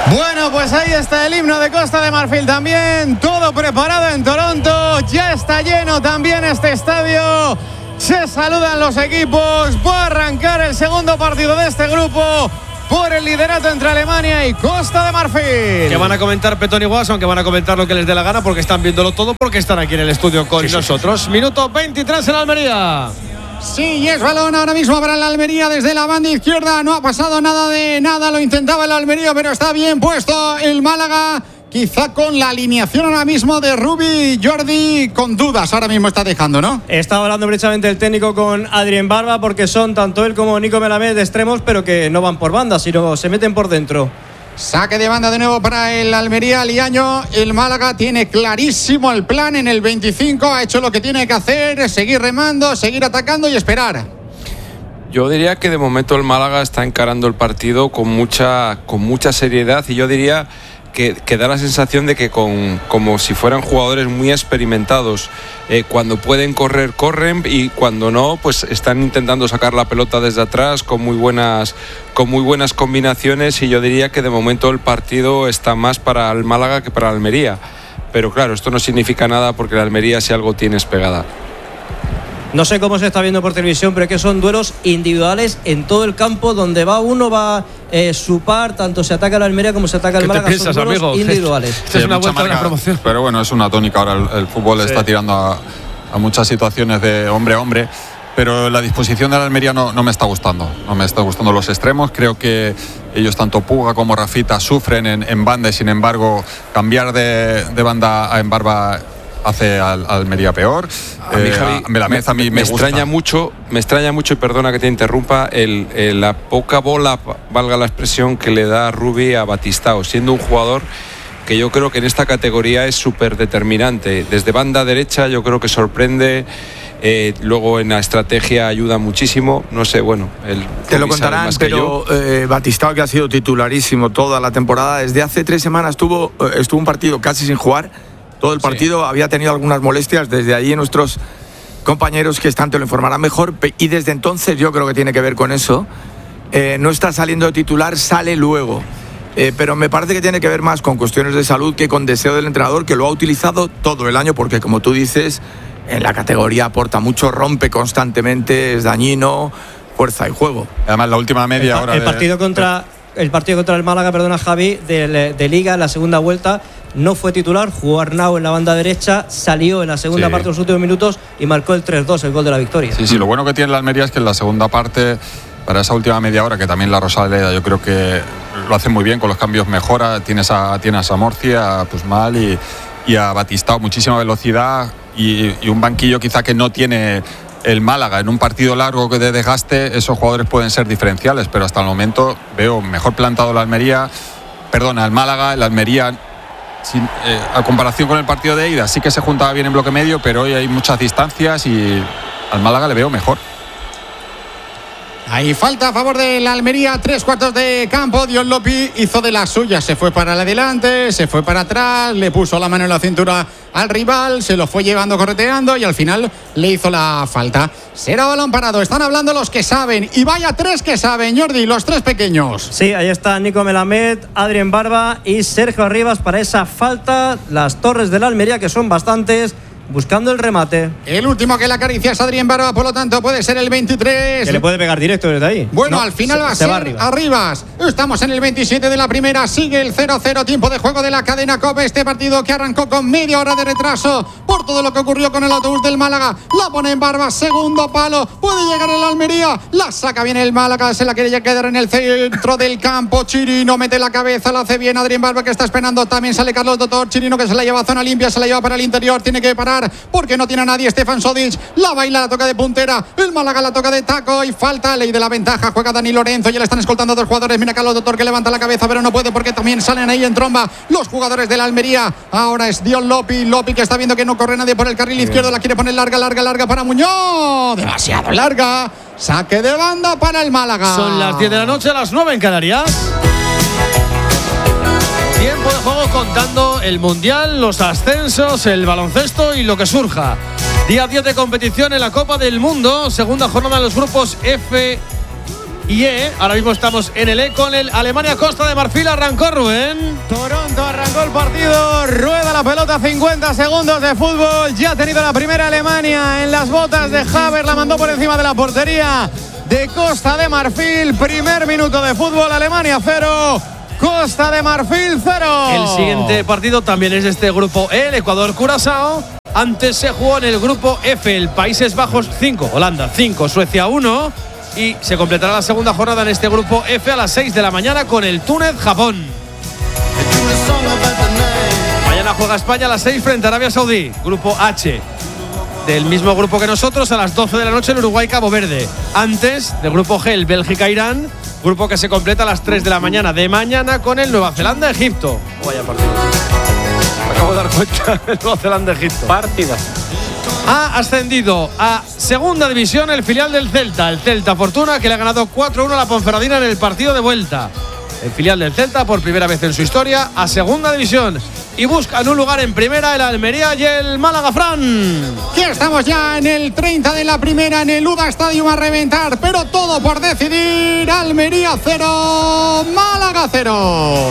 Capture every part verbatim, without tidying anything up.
Bueno, pues ahí está el himno de Costa de Marfil también. Todo preparado en Toronto. Ya está lleno también este estadio. Se saludan los equipos. Va a arrancar el segundo partido de este grupo por el liderato entre Alemania y Costa de Marfil. Que van a comentar Petón y Guas, aunque van a comentar lo que les dé la gana porque están viéndolo todo, porque están aquí en el estudio con sí, nosotros. Sí, sí. Minuto veintitrés en Almería. Sí, y es balón ahora mismo para la Almería desde la banda izquierda. No ha pasado nada de nada, lo intentaba el Almería, pero está bien puesto el Málaga. Quizá con la alineación ahora mismo de Rubi, Jordi, con dudas ahora mismo está dejando, ¿no? Está hablando precisamente el técnico con Adrien Barba, porque son tanto él como Nico Melamed de extremos, pero que no van por banda, sino se meten por dentro. Saque de banda de nuevo para el Almería, Liaño. El Málaga tiene clarísimo el plan en el veinticinco. Ha hecho lo que tiene que hacer, seguir remando, seguir atacando y esperar. Yo diría que de momento el Málaga está encarando el partido con mucha, con mucha seriedad, y yo diría que, que da la sensación de que con, como si fueran jugadores muy experimentados. Eh, cuando pueden correr, corren, y cuando no, pues están intentando sacar la pelota desde atrás con muy buenas, con muy buenas combinaciones, y yo diría que de momento el partido está más para el Málaga que para Almería. Pero claro, esto no significa nada, porque la Almería si algo tiene es pegada. No sé cómo se está viendo por televisión, pero es que son duelos individuales en todo el campo. Donde va uno va eh, su par, tanto se ataca la Almería como se ataca el Málaga. ¿Qué te piensas, son duelos amigo? individuales. Esta es una vuelta de la promoción. Pero bueno, es una tónica ahora. El, el fútbol sí. está tirando a, a muchas situaciones de hombre a hombre. Pero la disposición de la Almería no, no me está gustando. No me está gustando los extremos. Creo que ellos, tanto Puga como Rafita, sufren en, en banda, y sin embargo, cambiar de, de banda a en Barba hace al, a Almería peor. A mí, Javi, eh, a, me, la meza, a mí me, me gusta. extraña mucho, me extraña mucho, y perdona que te interrumpa, el, el, la poca bola, valga la expresión, que le da Rubi a Batistao, siendo un jugador que yo creo que en esta categoría es súper determinante. Desde banda derecha yo creo que sorprende. Eh, luego en la estrategia ayuda muchísimo. No sé, bueno, el, te lo contarán, pero eh, Batistao, que ha sido titularísimo toda la temporada, desde hace tres semanas estuvo, eh, estuvo un partido casi sin jugar. Todo el partido, sí. Había tenido algunas molestias. Desde allí nuestros compañeros que están te lo informarán mejor, y desde entonces yo creo que tiene que ver con eso. Eh, no está saliendo de titular, sale luego. Eh, pero me parece que tiene que ver más con cuestiones de salud que con deseo del entrenador, que lo ha utilizado todo el año, porque como tú dices, en la categoría aporta mucho, rompe constantemente, es dañino, fuerza y juego. Además, la última media el, hora el de... partido contra el partido contra el Málaga, perdona Javi, de, de Liga en la segunda vuelta, no fue titular, jugó Arnau en la banda derecha, salió en la segunda sí. parte de los últimos minutos y marcó el tres dos, el gol de la victoria. Sí, sí, lo bueno que tiene la Almería es que en la segunda parte, para esa última media hora, que también la Rosaleda yo creo que lo hace muy bien, con los cambios mejora. Tienes a, tienes a Samorci, a Pusmal y, y a Batistao, muchísima velocidad, y, y un banquillo quizá que no tiene el Málaga. En un partido largo que de desgaste, esos jugadores pueden ser diferenciales, pero hasta el momento veo mejor plantado la Almería, perdona, el Málaga. El Almería, sin, eh, a comparación con el partido de ida, sí que se juntaba bien en bloque medio, pero hoy hay muchas distancias y al Málaga le veo mejor. Ahí falta a favor de la Almería, tres cuartos de campo. Dion Lopi hizo de las suyas, se fue para adelante, se fue para atrás, le puso la mano en la cintura al rival, se lo fue llevando correteando y al final le hizo la falta. Será balón parado, están hablando los que saben, y vaya tres que saben, Jordi, los tres pequeños. Sí, ahí está Nico Melamed, Adrien Barba y Sergio Arribas para esa falta. Las torres de la Almería, que son bastantes, buscando el remate. El último que la acaricia es Adrien Barba, por lo tanto puede ser el veintitrés. Que le puede pegar directo desde ahí. Bueno, no, al final se, va a se ser va Arribas. Arribas. Estamos en el veintisiete de la primera, sigue el cero cero, tiempo de juego de la cadena COPE. Este partido que arrancó con media hora de retraso por todo lo que ocurrió con el autobús del Málaga. La pone en Barba, segundo palo, puede llegar el Almería, la saca bien el Málaga, se la quiere ya quedar en el centro del campo. Chirino mete la cabeza, la hace bien Adrien Barba, que está esperando, también sale Carlos Doctor. Chirino, que se la lleva a zona limpia, se la lleva para el interior, tiene que parar porque no tiene a nadie. Stefan Sodic la baila, la toca de puntera, el Málaga la toca de taco y falta. Ley de la ventaja, juega Dani Lorenzo, ya le están escoltando dos jugadores. Mira Carlos Doctor, que levanta la cabeza, pero no puede porque también salen ahí en tromba los jugadores de la Almería. Ahora es Dion Lopi, Lopi que está viendo que no corre nadie por el carril izquierdo, la quiere poner larga, larga, larga para Muñoz, demasiado larga, saque de banda para el Málaga. Son las diez de la noche, a las nueve en Canarias. Tiempo de juego contando el Mundial, los ascensos, el baloncesto y lo que surja. Día diez de competición en la Copa del Mundo, segunda jornada de los grupos F y E. Ahora mismo estamos en el E con el Alemania-Costa de Marfil. Arrancó Rubén. Toronto arrancó el partido, rueda la pelota, cincuenta segundos de fútbol. Ya ha tenido la primera Alemania en las botas de Havertz, la mandó por encima de la portería de Costa de Marfil. Primer minuto de fútbol, Alemania cero, Costa de Marfil cero. El siguiente partido también es de este grupo E, el Ecuador-Curazao. Antes se jugó en el grupo F, el Países Bajos cinco, Holanda cinco, Suecia uno. Y se completará la segunda jornada en este grupo F a las seis de la mañana con el Túnez-Japón. Mañana juega España a las seis frente a Arabia Saudí. Grupo H, del mismo grupo que nosotros, a las doce de la noche el Uruguay-Cabo Verde. Antes del grupo G, el Bélgica-Irán. Grupo que se completa a las tres de la mañana de mañana con el Nueva Zelanda-Egipto. Vaya partido. Me acabo de dar cuenta el Nueva Zelanda-Egipto. Partida. Ha ascendido a segunda división el filial del Celta, el Celta Fortuna, que le ha ganado cuatro uno a la Ponferradina en el partido de vuelta. El filial del Celta, por primera vez en su historia, a segunda división. Y buscan un lugar en primera el Almería y el Málaga. Fran. Ya estamos ya en el treinta de la primera, en el U D A Stadium a reventar, pero todo por decidir. Almería cero, Málaga cero.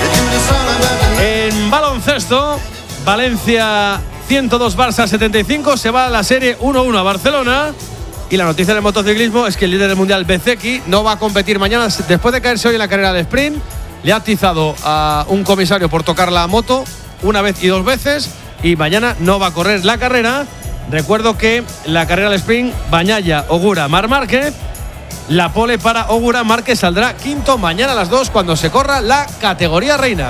En baloncesto, Valencia ciento dos, Barça setenta y cinco, se va a la serie uno uno a Barcelona. Y la noticia del motociclismo es que el líder del mundial, Bezeki, no va a competir mañana después de caerse hoy en la carrera de sprint. Le ha atizado a un comisario por tocar la moto una vez y dos veces, y mañana no va a correr la carrera. Recuerdo que la carrera de sprint, Bañaya, Ogura, Marc Márquez. La pole para Ogura, Márquez saldrá quinto mañana a las dos cuando se corra la categoría reina.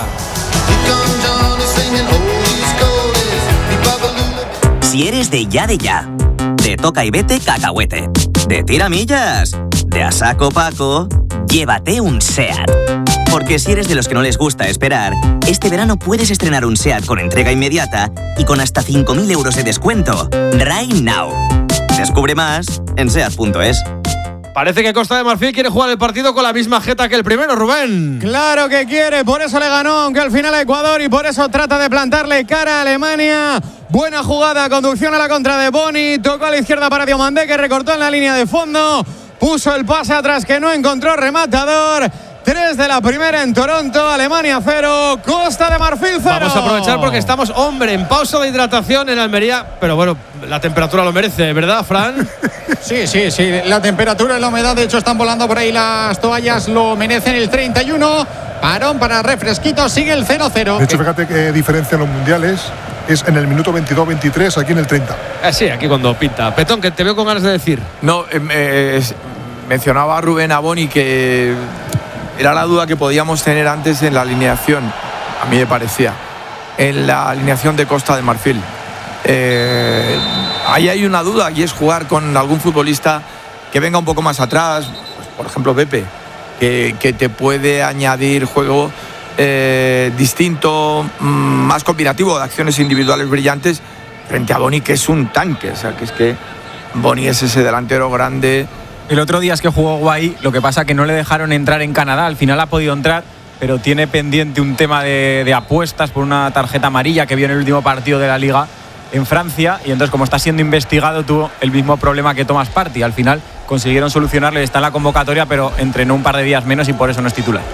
Si eres de ya de ya, de toca y vete cacahuete, de tiramillas, de a saco Paco, llévate un SEAT. Porque si eres de los que no les gusta esperar, este verano puedes estrenar un SEAT con entrega inmediata y con hasta cinco mil euros de descuento. Right now. Descubre más en seat punto es. Parece que Costa de Marfil quiere jugar el partido con la misma jeta que el primero, Rubén. Claro que quiere, por eso le ganó, aunque al final a Ecuador, y por eso trata de plantarle cara a Alemania. Buena jugada, conducción a la contra de Boni, tocó a la izquierda para Diomandé, que recortó en la línea de fondo, puso el pase atrás que no encontró rematador. tres de la primera en Toronto, Alemania cero, Costa de Marfil cero. Vamos a aprovechar porque estamos, hombre, en pausa de hidratación en Almería, pero bueno, la temperatura lo merece, ¿verdad, Fran? Sí, sí, sí, la temperatura y la humedad, de hecho están volando por ahí las toallas, lo merecen. El treinta y uno, parón para refresquito, sigue el cero cero. De hecho, fíjate qué diferencia en los mundiales es en el minuto veintidós veintitrés, aquí en el treinta. Ah, sí, aquí cuando pinta. Petón, que te veo con ganas de decir. No, eh, eh, mencionaba Rubén a Boni que era la duda que podíamos tener antes en la alineación, a mí me parecía, en la alineación de Costa de Marfil. Eh, ahí hay una duda, y es jugar con algún futbolista que venga un poco más atrás, pues, por ejemplo Pepe, que, que te puede añadir juego eh, distinto, más combinativo, de acciones individuales brillantes, frente a Boni, que es un tanque. O sea, que es que Boni es ese delantero grande. El otro día es que jugó guay, lo que pasa que no le dejaron entrar en Canadá, al final ha podido entrar, pero tiene pendiente un tema de, de apuestas por una tarjeta amarilla que vio en el último partido de la Liga en Francia, y entonces como está siendo investigado tuvo el mismo problema que Thomas Partey. Al final consiguieron solucionarle, está en la convocatoria, pero entrenó un par de días menos y por eso no es titular.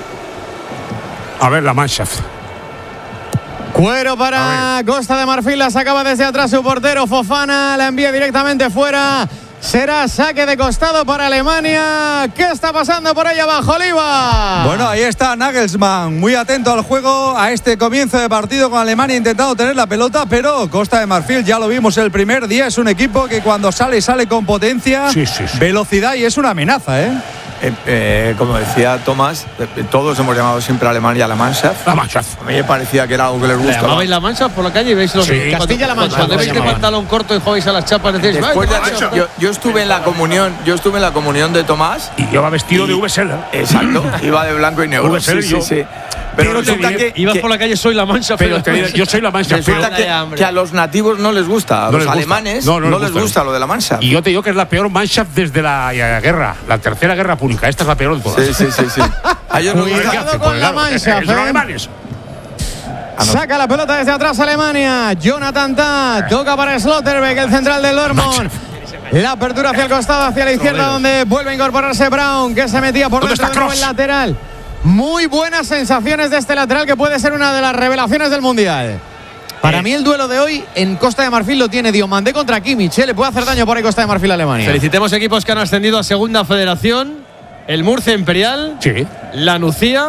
A ver, la Mannschaft. Cuero para Costa de Marfil, la sacaba desde atrás su portero Fofana, la envía directamente fuera. Será saque de costado para Alemania. ¿Qué está pasando por ahí abajo, Oliva? Bueno, ahí está Nagelsmann, muy atento al juego, a este comienzo de partido con Alemania, intentando tener la pelota, pero Costa de Marfil, ya lo vimos el primer día, es un equipo que cuando sale, sale con potencia, sí, sí, sí. velocidad, y es una amenaza, ¿eh? Eh, eh, como decía Tomás, eh, todos hemos llamado siempre a Alemania la Mannschaft. La Mannschaft. A mí me parecía que era algo que les gusta. ¿Llamabais la Mannschaft por la calle y veis los sí. Castilla-La Mancha? Cuando veis de pantalón corto y jugáis a las chapas, decís, Después de, yo, yo estuve en la comunión, yo estuve en la comunión de Tomás. Y yo iba vestido y, de V S L. Exacto, iba de blanco y negro. V S L, sí, yo, sí, sí. Pero resulta que, ibas que, por la calle, soy la Mannschaft. Pero te digo, yo soy la Mannschaft. Resulta que, que a los nativos no les gusta, a no los les alemanes gusta. No, no, no les, les gusta, gusta lo de la Mannschaft. Y yo te digo que es la peor Mannschaft desde la, la guerra, la tercera guerra pública. Esta es la peor de todas. Sí, sí, sí, sí. A ellos nos gusta. Cuidado con la Mannschaft, ¿eh? Los alemanes. Saca la pelota desde atrás Alemania. Jonathan Tah toca para Slotterbeck, el central del Dortmund. La apertura hacia el costado, hacia la izquierda, donde vuelve a incorporarse Brown, que se metía por dentro de nuevo el lateral. Muy buenas sensaciones de este lateral, que puede ser una de las revelaciones del Mundial. Para eh. mí el duelo de hoy en Costa de Marfil lo tiene Diomandé contra Kimmich. ¿eh? Le puede hacer daño por ahí Costa de Marfil a Alemania. Felicitemos equipos que han ascendido a Segunda Federación. El Murcia Imperial, sí. La Nucía,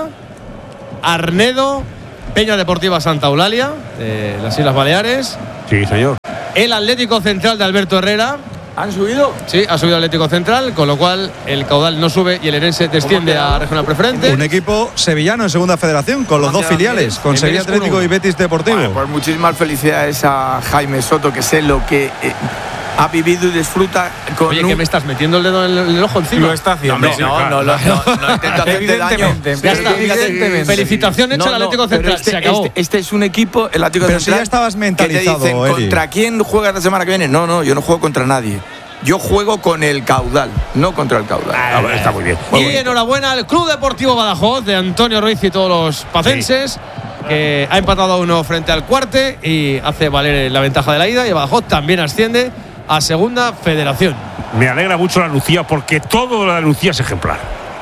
Arnedo, Peña Deportiva Santa Eulalia, de las Islas Baleares. Sí, señor. El Atlético Central de Alberto Herrera. ¿Han subido? Sí, ha subido el Atlético Central, con lo cual el caudal no sube y el Herense desciende a Regional Preferente. Un equipo sevillano en Segunda Federación, con los dos filiales, con Sevilla Atlético y Betis Deportivo. Bueno, pues muchísimas felicidades a Jaime Soto, que sé lo que eh, ha vivido y disfruta con. Oye, un... que me estás metiendo el dedo en el, en el ojo encima. Lo está haciendo. No, no, no, no, no, no intento hacerte daño. Ya está, evidentemente. Felicitación hecha al Atlético Central. Este, se acabó. Este, este es un equipo, el Atlético pero Central. Pero si ya estabas mentalizado, que te dicen, Eli. ¿contra quién juegas la semana que viene? No, no, yo no juego contra nadie. Yo juego con el caudal, no contra el caudal. Ah, bueno, está muy bien. Muy y bien. Enhorabuena al Club Deportivo Badajoz de Antonio Ruiz y todos los pacenses, sí. que ha empatado a uno frente al Cuarte y hace valer la ventaja de la ida. Y Badajoz también asciende a Segunda Federación. Me alegra mucho la Lucía, porque todo la Lucía es ejemplar.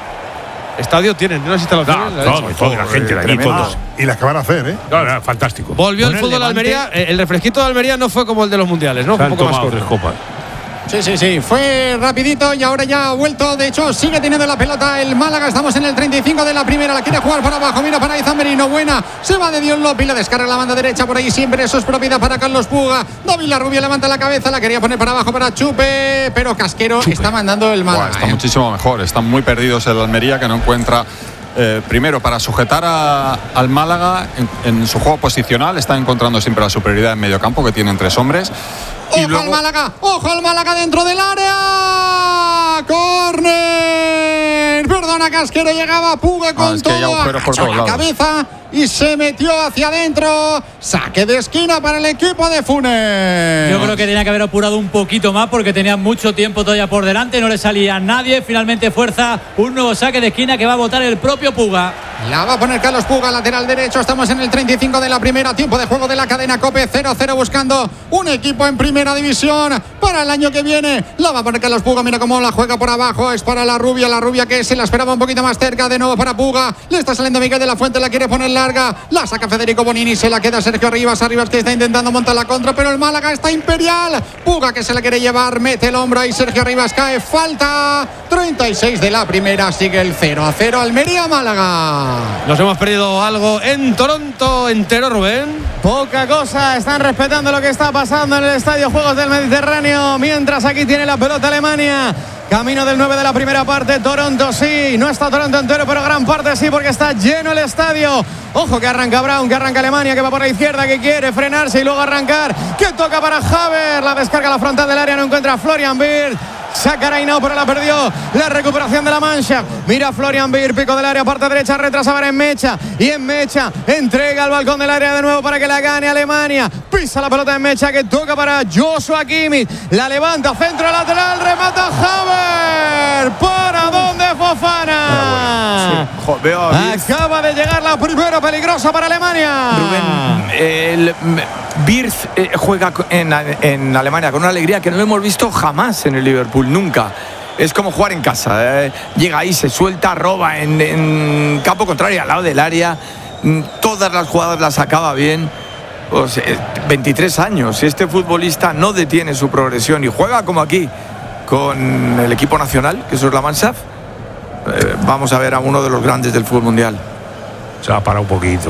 Estadio tienen, ¿no? instalaciones. No, todo, toda la gente de allí, todos. Y las que van a hacer, ¿eh? No, no, fantástico. Volvió el fútbol de Almería. El refresquito de Almería no fue como el de los mundiales, ¿no? Fue un poco más corto. Copas. Sí, sí, sí, fue rapidito y ahora ya ha vuelto. De hecho, sigue teniendo la pelota el Málaga. Estamos en el treinta y cinco de la primera. La quiere jugar para abajo. Mira para Izan Merino. Buena. Se va de Dion Lopi. La descarga la banda derecha por ahí. Siempre eso es propiedad para Carlos Puga. David Larrubia levanta la cabeza. La quería poner para abajo para Chupe. Pero Casquero Chupe. está mandando el Málaga. Buah, está eh. muchísimo mejor. Están muy perdidos el Almería, que no encuentra. Eh, primero, para sujetar a, al Málaga en, en su juego posicional, está encontrando siempre la superioridad en medio campo, que tienen tres hombres. Y ¡Ojo luego... al Málaga! ¡Ojo al Málaga dentro del área! ¡Córner! Perdona, Casquero, llegaba Puga con ah, es que todo, agachó la cabeza y se metió hacia adentro. Saque de esquina para el equipo de Funes. Yo creo que tenía que haber apurado un poquito más, porque tenía mucho tiempo todavía por delante, no le salía a nadie. Finalmente fuerza un nuevo saque de esquina que va a botar el propio Puga. La va a poner Carlos Puga, lateral derecho. Estamos en el treinta y cinco de la primera. Tiempo de juego de la cadena COPE. cero cero buscando un equipo en primera división para el año que viene. La va a poner Carlos Puga. Mira cómo la juega por abajo. Es para la Rubia. La Rubia que se la esperaba un poquito más cerca. De nuevo para Puga. Le está saliendo Miguel de la Fuente. La quiere poner larga. La saca Federico Bonini. Se la queda Sergio Arribas. Arribas que está intentando montar la contra. Pero el Málaga está imperial. Puga que se la quiere llevar. Mete el hombro. Y Sergio Arribas cae. Falta. treinta y seis de la primera. Sigue el cero a cero. Almería-Málaga. Nos hemos perdido algo en Toronto entero, Rubén. Poca cosa, están respetando lo que está pasando en el Estadio Juegos del Mediterráneo, mientras aquí tiene la pelota Alemania. Camino del nueve de la primera parte. Toronto sí, no está Toronto entero, pero gran parte sí, porque está lleno el estadio. Ojo que arranca Brown, que arranca Alemania, que va por la izquierda, que quiere frenarse y luego arrancar, que toca para Haver. La descarga a la frontal del área, no encuentra a Florian Wirtz. Saca Reinao, pero la perdió. La recuperación de la mancha. Mira Florian Wirtz, pico del área, parte derecha, retrasa ahora en Mecha. Y en Mecha entrega al balcón del área de nuevo para que la gane Alemania. Pisa la pelota en Mecha, que toca para Joshua Kimmich. La levanta, centro lateral, remata Haver. ¿Para dónde Fofana? Sí. Jo, veo a Acaba de llegar la primera peligrosa para Alemania. Rubén, el Wirtz eh, juega en, en Alemania con una alegría que no lo hemos visto jamás en el Liverpool. Nunca. Es como jugar en casa. Eh. Llega ahí, se suelta, roba en, en campo contrario, al lado del área. Todas las jugadas las acaba bien. Pues, eh, veintitrés años. Este futbolista no detiene su progresión y juega como aquí con el equipo nacional, que eso es la Mannschaft. Eh, vamos a ver a uno de los grandes del fútbol mundial. Se va a parar un poquito.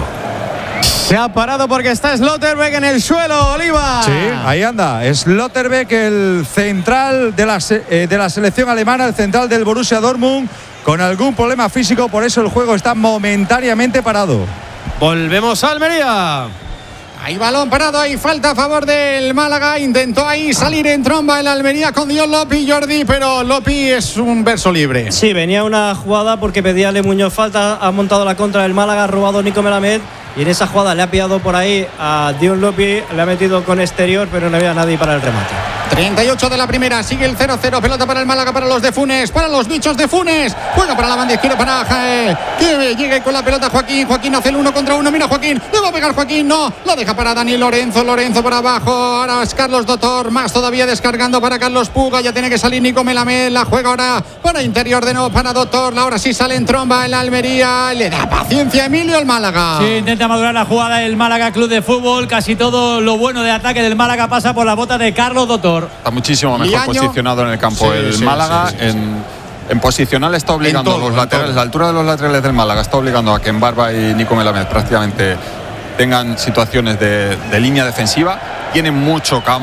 Se ha parado porque está Slotterbeck en el suelo, Oliva. Sí, ahí anda. Slotterbeck, el central de la, eh, de la selección alemana, el central del Borussia Dortmund, con algún problema físico, por eso el juego está momentáneamente parado. Volvemos a Almería. Hay balón parado, hay falta a favor del Málaga. Intentó ahí salir en tromba el Almería con Dion Lopi, Jordi, pero Lopi es un verso libre. Sí, venía una jugada porque pedía Le Muñoz falta, ha montado la contra del Málaga, ha robado Nico Melamed y en esa jugada le ha pillado por ahí a Dion Lopi, le ha metido con exterior, pero no había nadie para el remate. treinta y ocho de la primera, sigue el cero cero, pelota para el Málaga, para los de Funes, para los bichos de Funes, juega para la banda izquierda para Jae, que llegue con la pelota Joaquín, Joaquín hace el uno contra uno, mira Joaquín, le va a pegar Joaquín, no, la deja para Dani Lorenzo, Lorenzo por abajo, ahora es Carlos Dotor, más todavía descargando para Carlos Puga, ya tiene que salir Nico Melamed, la juega ahora para interior de nuevo para Dotor, ahora sí sale en tromba en Almería, le da paciencia a Emilio el Málaga. Sí, intenta madurar la jugada el Málaga Club de Fútbol, casi todo lo bueno de ataque del Málaga pasa por la bota de Carlos Dotor. Está muchísimo mejor Liaño. posicionado en el campo Sí, el sí, Málaga. sí, sí, sí. En, en posicional está obligando En todo, a los en laterales, todo. la altura de los laterales del Málaga está obligando a que Embarba y Nico Melamed prácticamente tengan situaciones de, de línea defensiva. Tienen mucho campo.